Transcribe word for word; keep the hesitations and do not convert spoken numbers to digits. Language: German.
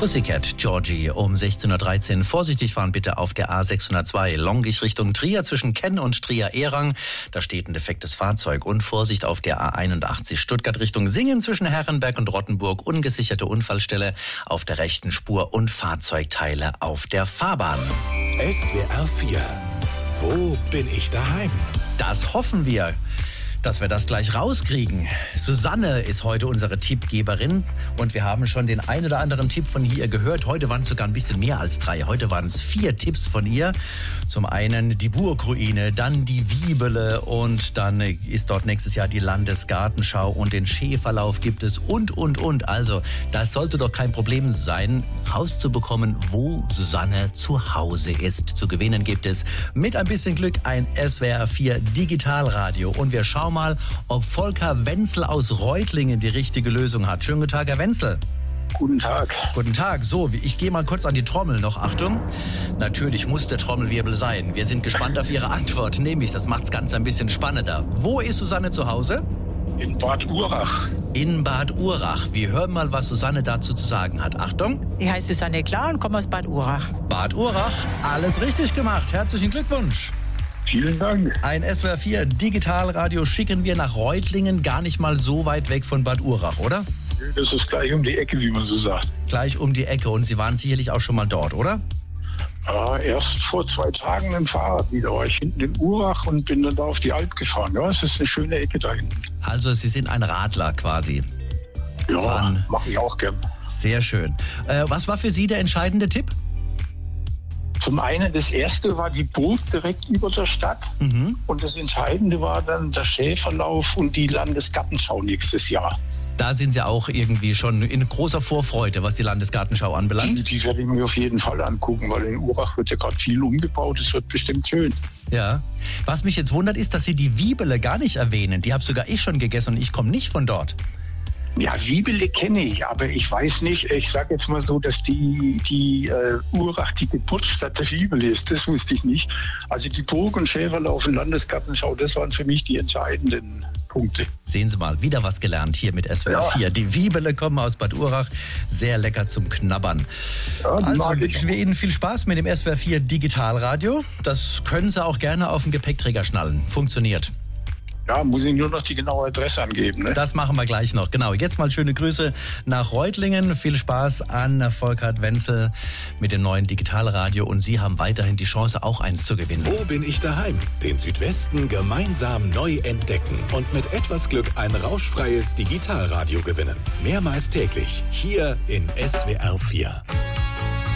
Pussycat, Georgie um sechzehn Uhr dreizehn. Vorsichtig fahren bitte auf der A sechshundertzwei. Longich Richtung Trier zwischen Kenn und Trier-Ehrang. Da steht ein defektes Fahrzeug. Und Vorsicht auf der A einundachtzig. Stuttgart Richtung Singen zwischen Herrenberg und Rottenburg. Ungesicherte Unfallstelle auf der rechten Spur und Fahrzeugteile auf der Fahrbahn. S W R vier. Wo bin ich daheim? Das hoffen wir, dass wir das gleich rauskriegen. Susanne ist heute unsere Tippgeberin und wir haben schon den ein oder anderen Tipp von ihr gehört. Heute waren es sogar ein bisschen mehr als drei. Heute waren es vier Tipps von ihr. Zum einen die Burgruine, dann die Wiebele und dann ist dort nächstes Jahr die Landesgartenschau und den Schäferlauf gibt es und, und, und. Also das sollte doch kein Problem sein, rauszubekommen, wo Susanne zu Hause ist. Zu gewinnen gibt es mit ein bisschen Glück ein S W R vier Digitalradio und wir schauen mal, ob Volker Wenzel aus Reutlingen die richtige Lösung hat. Schönen guten Tag, Herr Wenzel. Guten Tag. Guten Tag. So, ich gehe mal kurz an die Trommel noch. Achtung. Natürlich muss der Trommelwirbel sein. Wir sind gespannt auf Ihre Antwort. Nämlich, das macht's ganz ein bisschen spannender. Wo ist Susanne zu Hause? In Bad Urach. In Bad Urach. Wir hören mal, was Susanne dazu zu sagen hat. Achtung. Ich heiße Susanne Klar und komme aus Bad Urach. Bad Urach. Alles richtig gemacht. Herzlichen Glückwunsch. Vielen Dank. Ein S W R vier Digitalradio schicken wir nach Reutlingen, gar nicht mal so weit weg von Bad Urach, oder? Das ist gleich um die Ecke, wie man so sagt. Gleich um die Ecke und Sie waren sicherlich auch schon mal dort, oder? Ja, erst vor zwei Tagen mit dem Fahrrad wieder. War ich hinten in Urach und bin dann da auf die Alp gefahren. Ja, es ist eine schöne Ecke da hinten. Also Sie sind ein Radler quasi. Ja, mache ich auch gern. Sehr schön. Äh, was war für Sie der entscheidende Tipp? Zum einen, das erste war die Burg direkt über der Stadt. Mhm. Und das Entscheidende war dann der Schäferlauf und die Landesgartenschau nächstes Jahr. Da sind Sie auch irgendwie schon in großer Vorfreude, was die Landesgartenschau anbelangt? Die, die werde ich mir auf jeden Fall angucken, weil in Urach wird ja gerade viel umgebaut. Es wird bestimmt schön. Ja. Was mich jetzt wundert, ist, dass Sie die Wiebele gar nicht erwähnen. Die habe sogar ich schon gegessen und ich komme nicht von dort. Ja, Wiebele kenne ich, aber ich weiß nicht, ich sage jetzt mal so, dass die, die äh, Urach die Geburtsstadt der Wiebele ist, das wusste ich nicht. Also die Burg und Schäferlauf und Landesgartenschau, das waren für mich die entscheidenden Punkte. Sehen Sie mal, wieder was gelernt hier mit S W R vier. Ja. Die Wiebele kommen aus Bad Urach, sehr lecker zum Knabbern. Ja, also wünschen wir Ihnen viel Spaß mit dem S W R vier Digitalradio. Das können Sie auch gerne auf dem Gepäckträger schnallen. Funktioniert. Ja, muss ich nur noch die genaue Adresse angeben. Ne? Das machen wir gleich noch. Genau, jetzt mal schöne Grüße nach Reutlingen. Viel Spaß an Volker Wenzel mit dem neuen Digitalradio. Und Sie haben weiterhin die Chance, auch eins zu gewinnen. Wo bin ich daheim? Den Südwesten gemeinsam neu entdecken. Und mit etwas Glück ein rauschfreies Digitalradio gewinnen. Mehrmals täglich hier in S W R vier.